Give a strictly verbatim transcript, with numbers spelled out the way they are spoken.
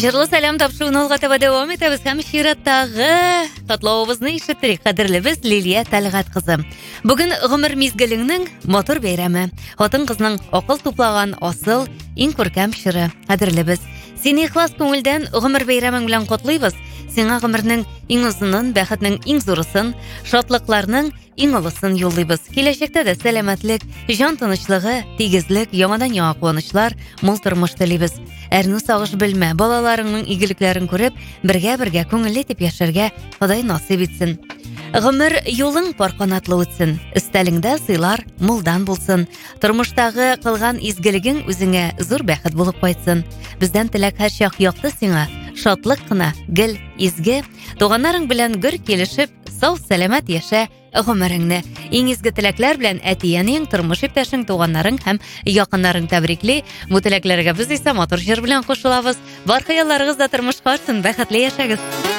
Җырлы сәлам тапшыруын алга дәвам итәбез һәм чираттагы котлавыбызны ишеттек. Кадерлебез Лилия Тәлгать кызы. Бүген гомер мизгелеңнең матур бәйрәме. Хатын кызның акыл туплаган асыл иң күркәм чыры. Кадерлебез, сине ихлас күңелдән гомер бәйрәмең белән котлыйбыз. Сиңа гомернең иң узынын, бәхетнең иң зурысын, шатлыкларның иң олысын юллыйбыз. Киләчәктә дә сәламәтлек, җан тынычлыгы, тигезлек, яңадан яңа куанычлар, мул тормыш телибез. Әрнү сагыш белмә, балаларыңның игелекләрен күреп, бергә-бергә күңелле итеп яшәргә Ходай насыйп итсен. Гомер юлың пар канатлы үтсен, өстәлеңдә сыйлар мулдан булсын. Тормыштагы кылган изгелегең үзеңә зур бәхет булып кайтсын. Бездән теләк һәр чак якты сиңа, шатлык кына, гел изге, туганнарың белән гөр килешеп, сау сәламәт яшә гомереңне. Иң изге теләкләр белән әтиянең, тормыш иптәшең, туганнарың һәм якыннарың тәбрикли. Бу теләкләргә без исә матур җыр белән кушылабыз. Бар хыялларыгыз да тормышка ашсын, бәхетле яшәгез.